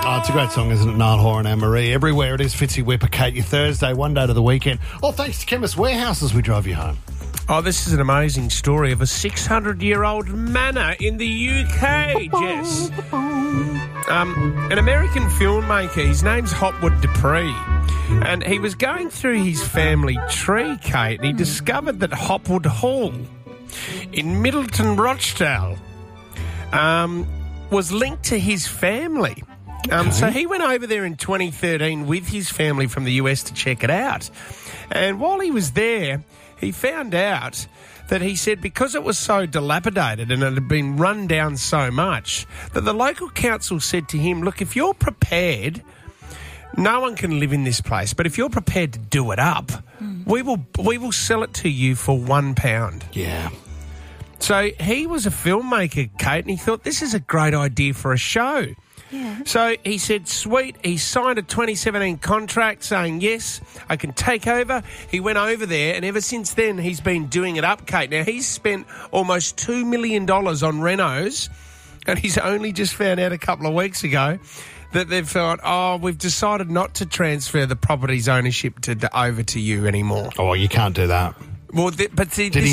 Oh, it's a great song, isn't it? Niall Horan and Marie. Everywhere it is, Fitzy Whipper, Kate, your Thursday, one day to the weekend. All thanks to Chemist Warehouse as we drive you home. Oh, this is an amazing story of a 600-year-old manor in the UK, Jess. An American filmmaker, his name's Hopwood Dupree, and he was going through his family tree, Kate, and he discovered that Hopwood Hall in Middleton, Rochdale, was linked to his family. So he went over there in 2013 with his family from the US to check it out. And while he was there, he found out that he said because it was so dilapidated and it had been run down so much, that the local council said to him, look, if you're prepared, no one can live in this place, but if you're prepared to do it up, we will sell it to you for £1. Yeah. So he was a filmmaker, Kate, and he thought this is a great idea for a show. Yeah. So he said, sweet, he signed a 2017 contract saying, yes, I can take over. He went over there, and ever since then, he's been doing it up, Kate. Now, he's spent almost $2 million on renos, and he's only just found out a couple of weeks ago that they've thought, we've decided not to transfer the property's ownership over to you anymore. Oh, you can't do that. Well, but see, Did he